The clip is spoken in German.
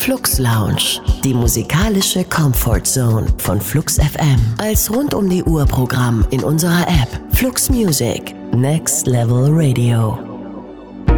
Flux Lounge, die musikalische Comfort Zone von Flux FM. Als rund-um-die-Uhr-Programm in unserer App Flux Music. Next Level Radio.